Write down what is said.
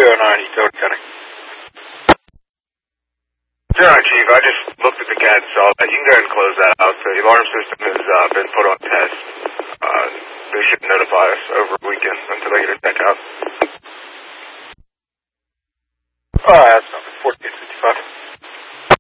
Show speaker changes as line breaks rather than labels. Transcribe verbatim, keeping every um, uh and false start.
oh nine, Utility Center. zero nine, Chief, I just looked at the C A D and saw that. You can go ahead and close that out. So the alarm system has uh, been put on test. Uh, they should notify us over the weekend until they get it checked out.
Alright,